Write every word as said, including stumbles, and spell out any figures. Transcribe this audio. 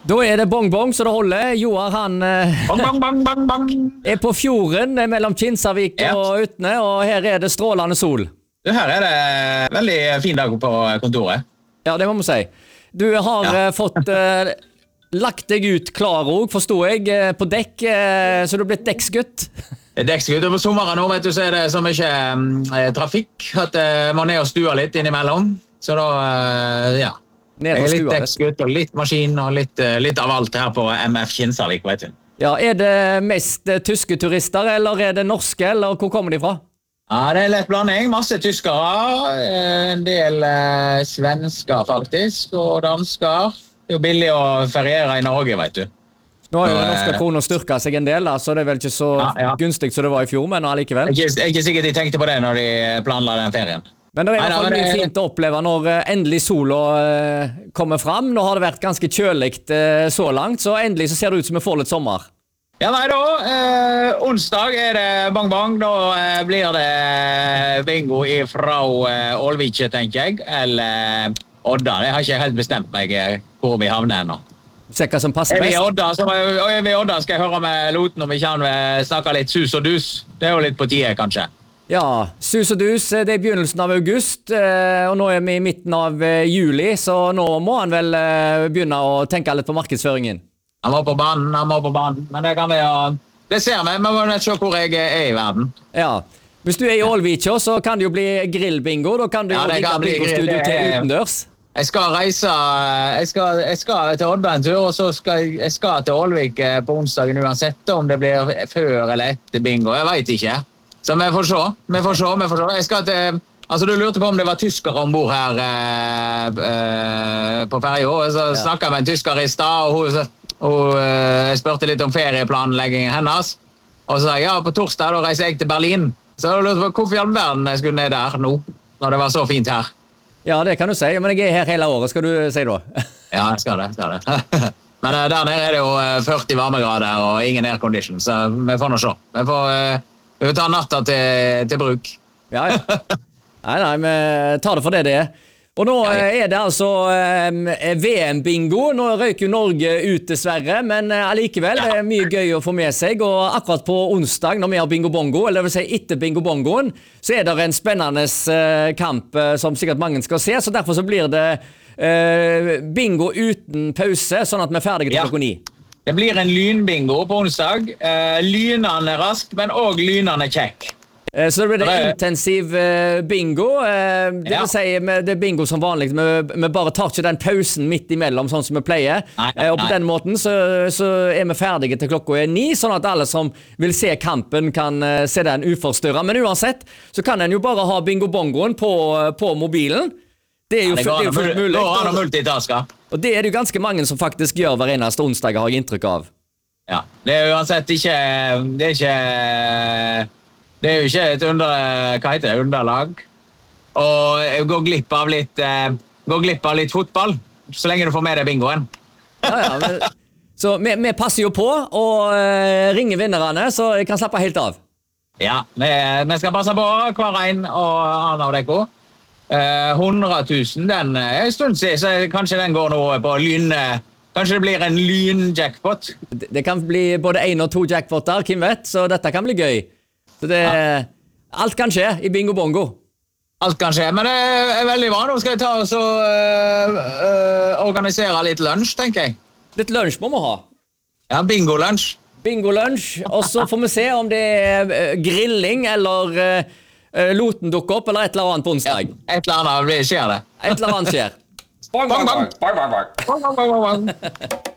Da er det bong-bong så det holder. Joar han eh, Bang, bang, bang, bang, bang. er på fjorden eh, mellom Kinsarvik Ja. og Utne, og her er det strålende sol. Du, her er det veldig fin dag på kontoret. Ja, det må vi si. Du har Ja. eh, fått eh, lagt deg ut klar òg, forstår jeg, eh, på dekk, eh, så du er blitt dekksgutt. Det er dekkskutt over sommeren nå, vet du, så er det så mye eh, trafikk at eh, man er og stuer litt innimellom. Så da, eh, ja. Ned Jeg på er litt stua, vet du. dekkskutt og litt maskin og litt, eh, litt av alt her på M F Kinsarvik, vet du. Ja, er det mest eh, tyske turister, eller er det norske, eller hvor kommer de fra? Ja, det er lett blanding. Masse tyskere, eh, en del eh, svensker faktisk, og dansker. Det er jo billig å feriere i Norge, vet du. Nå har jo Så, den norske eh, kronen styrket seg en del, da, så det er vel ikke så Ja, ja. gunstig som det var i fjor, men allikevel. Jeg er ikke, jeg er ikke sikkert de tenkte på det når de planla den ferien. Men det er i Nei, hvert fall nei, mye men det- fint å oppleve når eh, endelig sola eh, kommer fram. Nå har det vært ganske kjøligt eh, så langt, så endelig så ser det ut som vi får litt sommer. Ja, nei da. Eh, onsdag er det bang-bang. Da eh, blir det bingo fra eh, Ålvike, tenker jeg. Eller Odda. Jeg har ikke helt bestemt meg eh, hvor vi havner ennå. Se hva som passer Er vi i best. Odda, så og er vi i Odda skal jeg høre med Loten om vi kan eh, snakke litt sus og dus. Det er jo litt på tide, kanskje. Ja, sus og dus, eh, det er begynnelsen av august, eh, og nå er vi i midten av eh, juli, så nå må han vel eh, begynne å tenke litt på markedsføringen. Han må på banen, han må på banen. Men det kan vi jo... Det ser vi. Vi må nødt se hvor jeg er i verden. Ja. Hvis du er i Ålvika, så kan det jo bli grillbingo. Da kan du Ja, jo det rigge kan bli bingostudio grill, det til er- utendørs. Jeg skal reise jeg skal, jeg skal til Odda en tur, og så skal jeg, jeg skal til Ålvik eh, på onsdagen uansett, om det blir før eller etter bingo. Jeg vet ikke. Så vi får se. Vi får se, vi får se. Jeg skal til... Altså, du lurte på om det var tyskere ombord her eh, eh, på ferja. Så Ja. snakket jeg med en tysker i stad, og hun, hun eh, spurte litt om ferieplanleggingen hennes. Og så sa jeg, ja, på torsdag da reiser jeg til Berlin. Så jeg lurte på hvorfor i all verden jeg skulle ned der nå, når det var så fint her. Ja, det kan du si, men jeg er her hele året, skal du si da. Ja, jeg skal det. Jeg skal det. Men eh, der nede er det jo eh, førti varmegrader og ingen aircondition, så vi får nå se. Vi får, eh, vi får ta natta til, til bruk. Ja, ja. Nei, nei, vi tar det for det det er. Og nå Ja, ja. eh, er det altså eh, V M-bingo. Nå røyker jo Norge ut dessverre, men eh, allikevel det er mye gøy å få med seg. Og akkurat på onsdag når vi har bingo-bongo, eller det vil si etter bingo-bongoen, så er det en spennende eh, kamp eh, som sikkert mange skal se, så derfor så blir det eh, bingo uten pause, sånn at vi er ferdige til Ja. klokka ni. Det blir en lynbingo på onsdag. Eh, lynende rask, men også lynende kjekk. Eh, Så det blir det Det er- intensiv eh, bingo. eh, Det Ja. vil si, med- det er bingo som vanlig. Vi, vi bare tar ikke den pausen midt imellom, sånn som vi pleier. Nei, nei, Eh, Og på nei. den måten så, så er vi ferdige til klokka er ni, sånn at alle som vil se kampen, kan eh, se den uforstyrra. Men uansett så kan en jo bare ha bingo-bongoen på, på mobilen. Det er jo, Det fu- går det er an jo å fullt mul- mulig. går an å Og, multitaske. og det er det jo ganske mange som faktisk gjør hver eneste onsdag, har jeg inntrykk av. Ja. Det er uansett ikke Det er ikke Det er jo ikke et under, hva heter det, underlag. Og jeg går glipp av litt eh, går glipp av litt fotball, så lenge du får med deg bingoen. Ja, ja, men, så vi, vi passer jo på og eh, ringer vinnerne, så jeg kan slappe helt av. Ja, vi, vi skal passe på hver en og annen av dere. Eh, hundre tusen, den er en stund siden, så kanskje den går nå på lyn... eh, Kanskje det blir en lyn-jackpot. Det, det kan bli både én og to jackpoter, hvem vet, så dette kan bli gøy. Så det, alt kan skje i bingo-bongo. Alt kan skje, men det er veldig bra. Nå skal jeg ta og så, øh, øh, organisere litt lunsj, tenker jeg. Litt lunsj må vi ha. Ja, bingo-lunsj. Bingo-lunsj, og så får vi se om det er eh, grilling eller uh, Loten dukker opp, eller et eller annet på onsdag. Et eller annet blir- skjer det. Et eller annet skjer. Bang, bang, bang. Bang, bang, bang.